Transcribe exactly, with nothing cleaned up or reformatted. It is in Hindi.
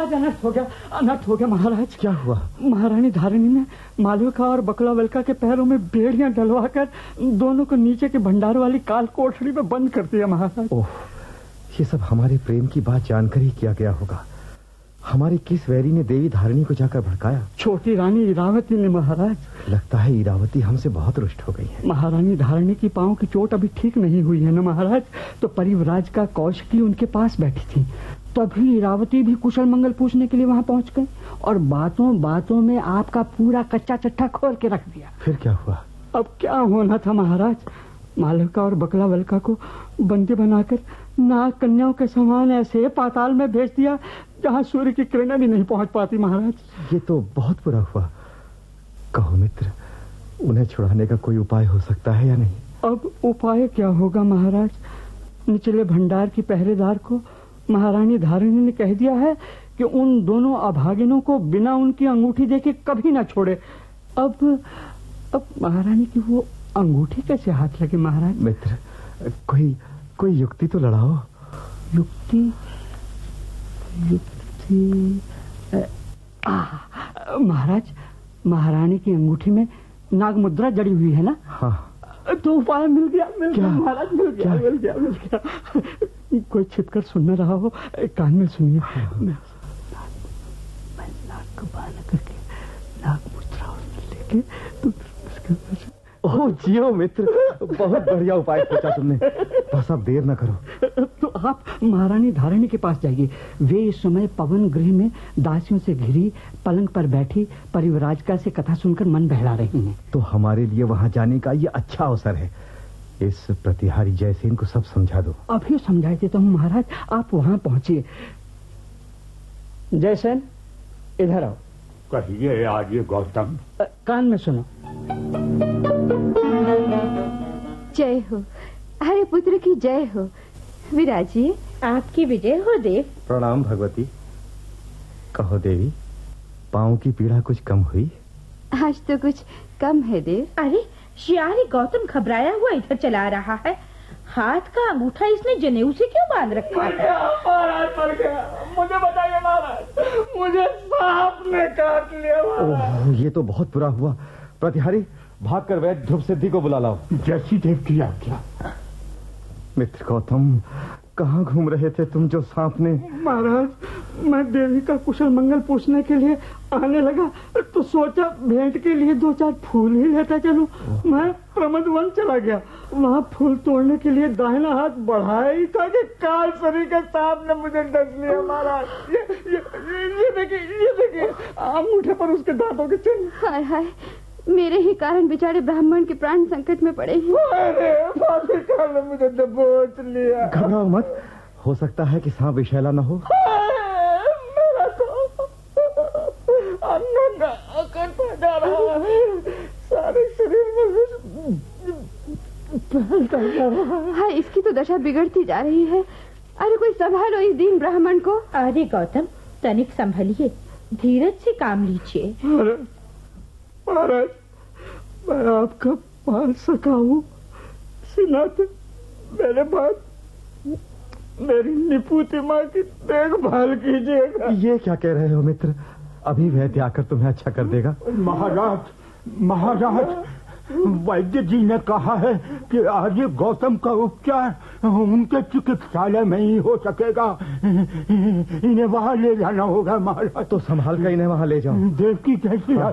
महाराज अनर्थ हो गया, अनर्थ हो गया महाराज। क्या हुआ? महारानी धारिणी ने मालविका और बकला वल्का के पैरों में बेड़ियां डलवाकर दोनों को नीचे के भंडार वाली काल कोठरी में बंद कर दिया महाराज। ओह, ये सब हमारे प्रेम की बात जानकर ही किया गया होगा। हमारे किस वैरी ने देवी धारिणी को जाकर भड़काया? छोटी रानी इरावती ने महाराज। लगता है इरावती हमसे बहुत रुष्ट हो गई है। महारानी धारिणी की पांव की चोट अभी ठीक नहीं हुई है ना महाराज, तो परिवराज का कौशिकी उनके पास बैठी थी। तभी इरावती भी कुशल मंगल पूछने के लिए वहां पहुंच गई और बातों बातों में आपका पूरा कच्चा चट्टा खोल के रख दिया। फिर क्या हुआ? अब क्या होना था महाराज, मालविका और बकला वल्का को बंदी बनाकर नाग कन्याओं के समान ऐसे पाताल में भेज दिया जहां सूर्य की किरणें भी नहीं पहुंच पाती महाराज। ये तो बहुत बुरा हुआ। कहो मित्र, उन्हें छुड़ाने का कोई उपाय हो सकता है या नहीं? अब उपाय क्या होगा महाराज, निचले भंडार की पहरेदार को महारानी धारिणी ने कह दिया है कि उन दोनों अभागिनों को बिना उनकी अंगूठी देखे कभी ना छोड़े। अब अब महारानी की वो अंगूठी कैसे हाथ लगे महाराज? मित्र, कोई कोई युक्ति तो लड़ाओ। युक्ति युक्ति आ, महाराज, महारानी की अंगूठी में नाग मुद्रा जड़ी हुई है ना? हाँ। तो उपाय मिल गया, मिल गया महाराज, मिल गया, क्या? मिल गया, मिल गया। कोई छिपकर सुन न रहा हो, कान में सुनिए। हाँ। मैं, मैं नाग को बांध करके नाग मुद्रा लेके तो उसके ओह जियो मित्र, बहुत बढ़िया उपाय सोचा तुमने। बस अब देर न करो। तो आप महारानी धारिणी के पास जाइए। वे इस समय पवन गृह में दासियों से घिरी पलंग पर बैठी परिवराजका से कथा सुनकर मन बहला रही हैं। तो हमारे लिए वहां जाने का ये अच्छा अवसर है। इस प्रतिहारी जयसेन को सब समझा दो। अभी समझा देता हूँ महाराज, आप वहां पहुंचिए। जयसेन, इधर आओ। कहिए आर्य गौतम। कान में सुनो। जय हो, हरे पुत्र की जय हो। विराजिए। आपकी विजय हो देव। प्रणाम भगवती। कहो देवी, पांव की पीड़ा कुछ कम हुई? आज तो कुछ कम है देव। अरे शियारी गौतम घबराया हुआ इधर चला रहा है। हाथ का अंगूठा इसने जनेऊ से क्यों बांध रखा है? महाराज मर गया, मुझे बताइए महाराज, मुझे सांप ने काट लिया महाराज। ओह, ये तो बहुत बुरा हुआ। प्रतिहारी, भागकर वैद्य ध्रुव सिद्धि को बुला लाओ। जैसी देव की आज्ञा। मित्र गौतम, कहाँ घूम रहे थे तुम जो सांप ने? महाराज, मैं देवी का कुशल मंगल पूछने के लिए आने लगा तो सोचा भेंट के लिए दो चार फूल ही लेता चलूं। मैं प्रमद वन चला गया, वहाँ फूल तोड़ने के लिए दाहिना हाथ बढ़ाया ही था कि काल सरी के सांप ने मुझे डस लिया महाराज। ये ये ये देखिए, ये देखिए अंगूठे पर उसके दांतों के चिन्ह। हाय हाय, मेरे ही कारण बेचारे ब्राह्मण के प्राण संकट में पड़े हैं। अरे फांसी काल ने मुझे दबोच लिया। घबराओ मत, हो सकता है कि सांप विषैला न हो। मेरा तो अंग अकड़ता जा रहा है, सारे शरीर में फैलता जा रहा है। हाँ, इसकी तो दशा बिगड़ती जा रही है। अरे कोई संभालो इस दीन ब्राह्मण को। अरे गौतम, तनिक संभलिए, धीरज से काम लीजिए। महाराज, मैं आपका पाल सका हूँ, सिनाते मेरे बाद मेरी निपुति माँ की देखभाल कीजिएगा। ये क्या कह रहे हो मित्र? अभी वैद्य आकर तुम्हें अच्छा कर देगा। महाराज, महाराज, वैद्य जी ने कहा है कि आर्य गौतम का उपचार उनके चिकित्सालय में ही हो सकेगा। इन्हें वहां ले जाना होगा महाराज। तो संभाल कर इन्हें वहां ले जाओ। देव की कैसी